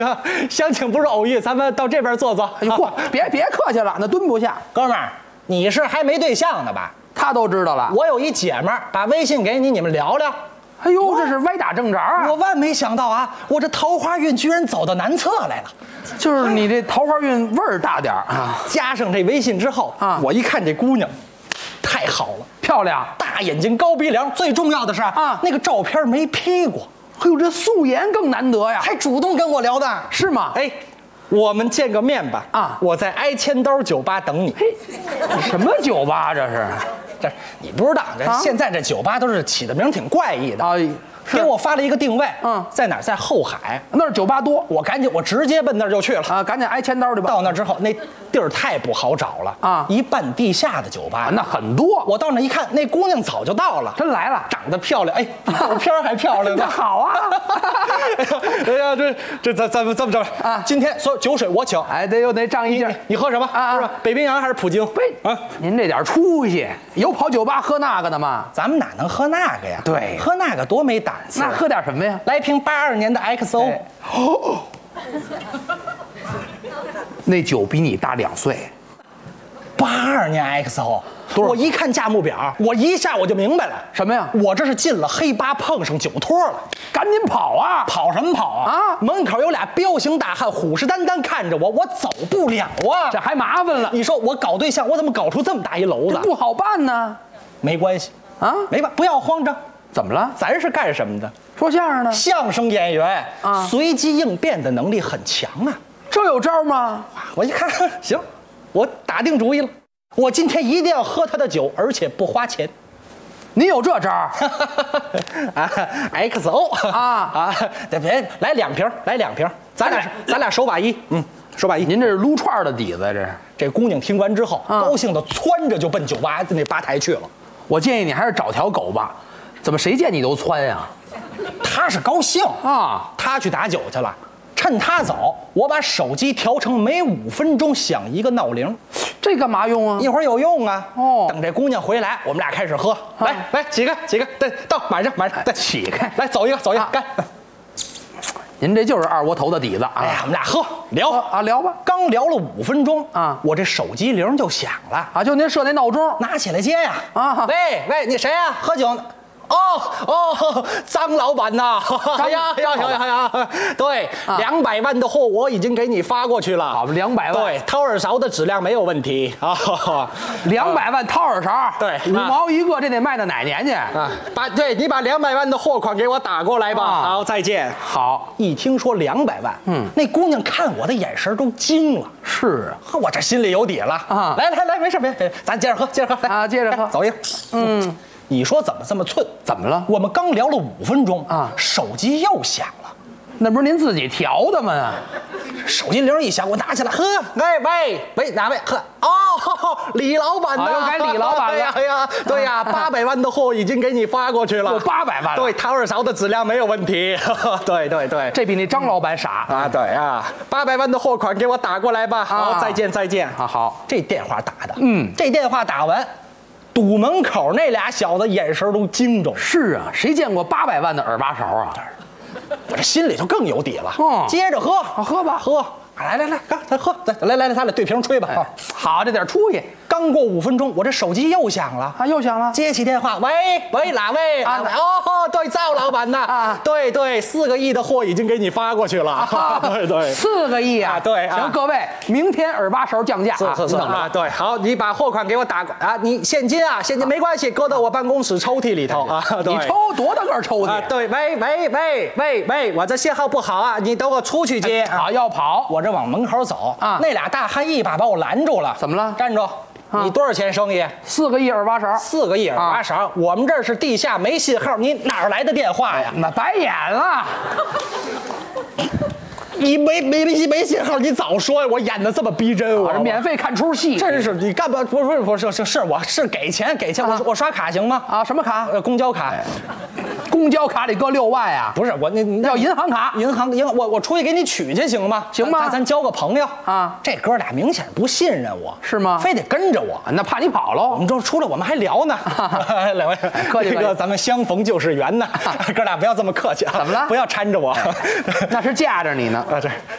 相请不是偶遇，咱们到这边坐坐。 哎呦嚯，别客气了，那蹲不下。 哥们儿，你是还没对象呢吧？ 他都知道了。 我有一姐们儿，把微信给你，你们聊聊。 哎呦，这是歪打正着啊！ 我万没想到啊，我这桃花运居然走到男厕来了。 就是你这桃花运味儿大点儿啊！ 加上这微信之后啊， 我一看这姑娘，太好了， 漂亮， 大眼睛高鼻梁，最重要的是啊， 那个照片没 P 过。 哎呦，这素颜更难得呀！ 还主动跟我聊的， 是吗？ 哎，我们见个面吧。 啊， 我在挨千刀酒吧等你。 嘿，什么酒吧这是？ 这你不知道，这现在这酒吧都是起的名挺怪异的。 啊， 给我发了一个定位，在哪儿？在后海， 那儿酒吧多。 我直接奔那儿就去了啊，赶紧挨千刀去吧。 到那之后，那地儿太不好找了啊， 一半地下的酒吧， 那很多。 我到那一看，那姑娘早就到了， 真来了， 长得漂亮，哎，比照片还漂亮呢。 好啊！ 哎呀，咱们这么着啊，今天所有酒水我请。 哎，得有那仗义劲儿。 你喝什么啊？是吧？北冰洋还是普京？ 啊，您这点出息，有跑酒吧喝那个的吗？ 咱们哪能喝那个呀？ 对， 喝那个多没档次。 那喝点什么呀？ 来瓶82年的 XO。 哦，那酒比你大2岁。 82年 XO。我一看价目表，我一下我就明白了， 什么呀？ 我这是进了黑吧，碰上酒托了， 赶紧跑啊！ 跑什么跑啊？ 啊！ 门口有俩彪形大汉虎视眈眈看着我，我走不了啊！ 这还麻烦了。 你说我搞对象，我怎么搞出这么大一篓子？ 不好办呢。 没关系啊， 没办，不要慌张。 怎么了？ 咱是干什么的？ 说相声的。 相声演员啊， 随机应变的能力很强啊。 这有招吗？ 我一看，行，我打定主意了。我今天一定要喝他的酒，而且不花钱。 你有这招啊 ？XO 啊！别来2瓶，来2瓶，咱俩手把一，手把一。 您这是撸串的底子，这是。 这姑娘听完之后，高兴的窜着就奔酒吧那吧台去了。 我建议你还是找条狗吧，怎么谁见你都窜呀？ 她是高兴啊， 她去打酒去了。趁她走，我把手机调成每5分钟响一个闹铃。 这干嘛用啊？ 一会儿有用啊。 哦， 等这姑娘回来，我们俩开始喝。来，起开，对，到马上，对， 起开， 来走一个，干。 您这就是二锅头的底子啊！ 哎呀，我们俩喝聊啊，聊吧。 刚聊了5分钟啊， 我这手机铃就响了啊，就您设那闹钟， 拿起来接呀。 啊， 喂，你谁呀？喝酒呢？哦，张老板呐！呀，对，200万的货我已经给你发过去了。 好，200万。 对，掏耳勺的质量没有问题啊。 200万掏耳勺， 对 ，5毛一个，这得卖到哪年去啊？你把200万的货款给我打过来吧。好，再见。 好， 一听说200万，那姑娘看我的眼神都惊了。 是啊， 我这心里有底了啊。来，没事，咱接着喝，来啊，接着喝， 走一个。你说怎么这么寸？ 怎么了？ 我们刚聊了5分钟啊， 手机又响了。 那不是您自己调的吗？ 手机铃一响，我拿起来喝。喂，哪位？喝？哦，李老板呐， 又该李老板了。 哎呀，对呀，800万的货已经给你发过去了。 800万了。 对，掏耳勺的质量没有问题。对， 这比那张老板傻啊！对啊，800万的货款给我打过来吧。好，再见。 好， 这电话打的，这电话打完。堵门口那俩小子眼神都惊着。 是啊，谁见过800万的耳把勺啊？ 我这心里就更有底了。接着喝， 喝吧， 喝。来，咱喝，来，咱俩对瓶吹吧。 好，这点出息。 刚过5分钟，我这手机又响了啊，又响了。 接起电话，喂，哪位啊？哦，对，赵老板呐。啊，对，4个亿的货已经给你发过去了。对 ，4个亿啊！ 对， 行，各位，明天耳把勺降价啊！ 是啊，对，好，你把货款给我打过啊，你现金没关系，搁到我办公室抽屉里头啊。 你抽多大个抽屉啊？ 对，喂，我这信号不好啊，你等我出去接。 好，要跑， 我这往门口走啊，那俩大汉一把把我拦住了。 怎么了？ 站住！你多少钱生意 ？4个亿耳把勺 ，4个亿耳把勺。我们这是地下没信号，你哪儿来的电话呀？ 那白眼了。 你没信号，你早说呀！我演的这么逼真，我免费看出戏， 真是你干嘛？不是，我是给钱，我刷卡行吗？ 啊，什么卡？ 公交卡。 公交卡里搁6万呀？ 不是我那要银行卡， 我出去给你取去行吗？ 行吗？ 咱交个朋友啊。 这哥俩明显不信任我， 是吗？ 非得跟着我， 那怕你跑喽。 我们出来我们还聊呢。两位客气咱们相逢就是缘呐。哥俩不要这么客气啊！ 怎么了？ 不要搀着我， 那是架着你呢。 这